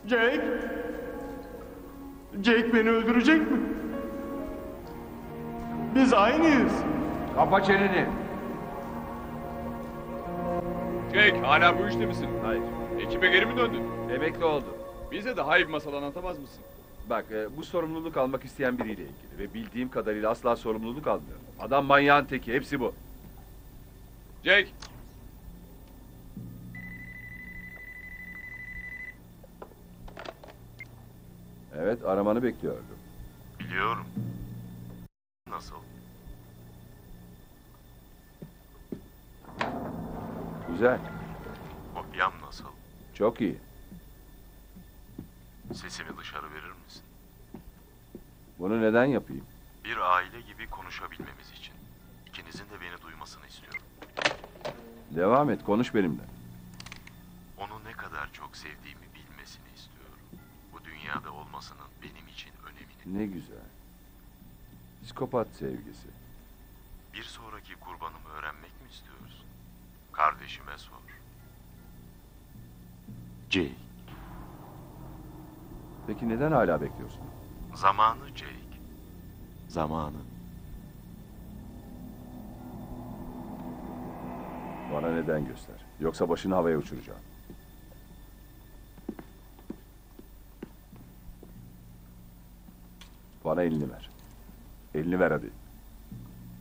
Jake? Jake beni öldürecek mi? Biz aynıyız. Kapa çeneni. Jake, hala bu işte misin? Hayır. Ekibe geri mi döndün? Emekli oldu. Bize de Hive masalı anlatamaz mısın? Bak bu sorumluluk almak isteyen biriyle ilgili ve bildiğim kadarıyla asla sorumluluk almıyor. Adam manyağın teki, hepsi bu. Jake! Evet, aramanı bekliyordum. Biliyorum. Nasıl? Güzel, Kopyam nasıl? çok iyi. Sesimi dışarı verir misin? Bunu neden yapayım? Bir aile gibi konuşabilmemiz için. İkinizin de beni duymasını istiyorum. Devam et, konuş benimle. Onu ne kadar çok sevdiğimi bilmesini istiyorum. Bu dünyada olmasının benim için önemini. Ne güzel. Psikopat sevgisi. Bir sonraki kurbanımı öğrenmek mi istiyorsun? Kardeşime sor. Jake. Peki neden hala bekliyorsun? Zamanı Jake. Zamanı. Bana neden göster. Yoksa başını havaya uçuracağım. Bana elini ver. Elini ver hadi.